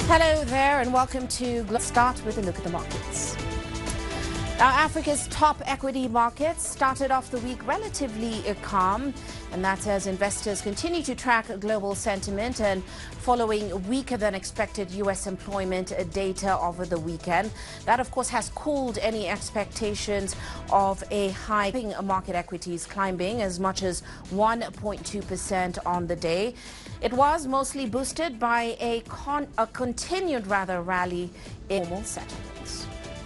Hello there and welcome to Start with a look at the markets. Now, Africa's top equity markets started off the week relatively calm, and that's as investors continue to track global sentiment and following weaker than expected U.S. employment data over the weekend. That, of course, has cooled any expectations of a high. Market equities climbing as much as 1.2% on the day. It was mostly boosted by a continued rally in normal settlements.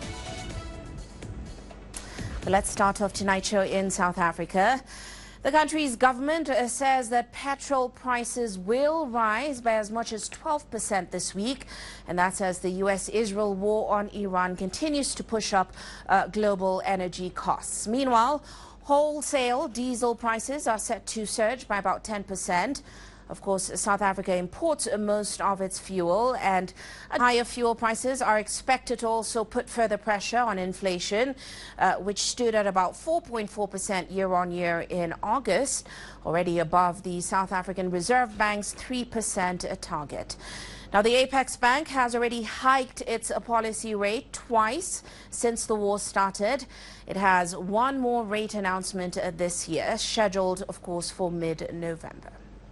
Let's start off tonight's show in South Africa. The country's government says that petrol prices will rise by as much as 12% this week, and that's as the U.S.-Israel war on Iran continues to push up global energy costs. Meanwhile, wholesale diesel prices are set to surge by about 10%. Of course, South Africa imports most of its fuel, and higher fuel prices are expected to also put further pressure on inflation, which stood at about 4.4% year-on-year in August, already above the South African Reserve Bank's 3% target. Now, the Apex Bank has already hiked its policy rate twice since the war started. It has one more rate announcement this year, scheduled, of course, for mid-November.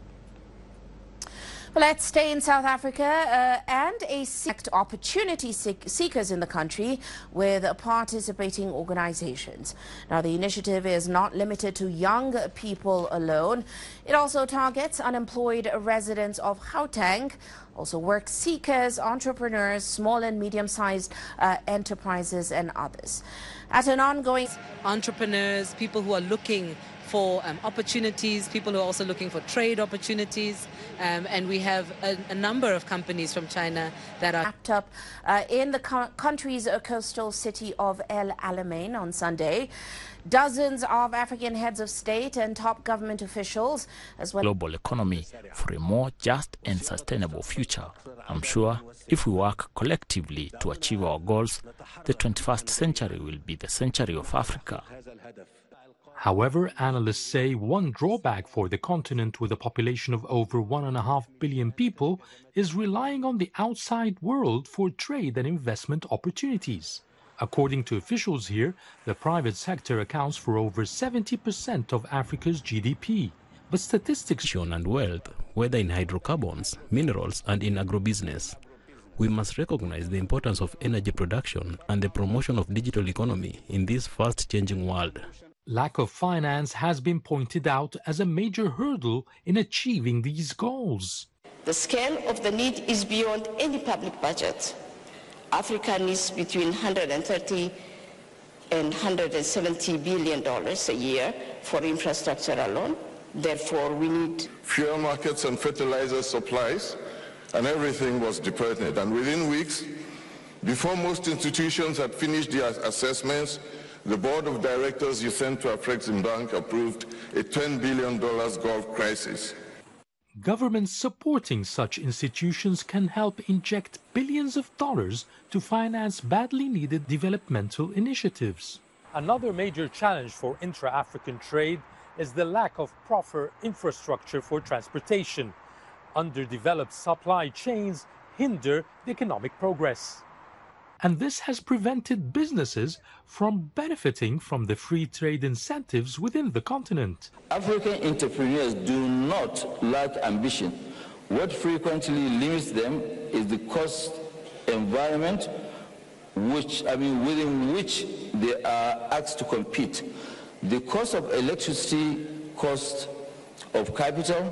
Well, let's stay in South Africa and select opportunity seekers in the country with participating organizations. Now, the initiative is not limited to young people alone. It also targets unemployed residents of Gauteng, also work seekers, entrepreneurs, small and medium-sized enterprises and others. At an ongoing entrepreneurs, people who are looking for opportunities, people who are also looking for trade opportunities, and we have a number of companies from China that are wrapped up in the country's coastal city of El Alamein on Sunday. Dozens of African heads of state and top government officials, as well as global economy for a more just and sustainable future. I'm sure if we work collectively to achieve our goals, the 21st century will be the century of Africa. However, analysts say one drawback for the continent with a population of over 1.5 billion people is relying on the outside world for trade and investment opportunities. According to officials here, the private sector accounts for over 70% of Africa's GDP. But statistics and wealth, whether in hydrocarbons, minerals, and in agrobusiness. We must recognize the importance of energy production and the promotion of digital economy in this fast-changing world. Lack of finance has been pointed out as a major hurdle in achieving these goals. The scale of the need is beyond any public budget. Africa needs between 130 and 170 billion dollars a year for infrastructure alone. Therefore, we need fuel markets and fertilizer supplies, and everything was depleted. And within weeks, before most institutions had finished their assessments, the board of directors you sent to Afreximbank approved a $10 billion Gulf crisis. Governments supporting such institutions can help inject billions of dollars to finance badly needed developmental initiatives. Another major challenge for intra-African trade is the lack of proper infrastructure for transportation. Underdeveloped supply chains hinder the economic progress. And this has prevented businesses from benefiting from the free trade incentives within the continent. African entrepreneurs do not lack ambition. What frequently limits them is the cost environment within which they are asked to compete. The cost of electricity, cost of capital,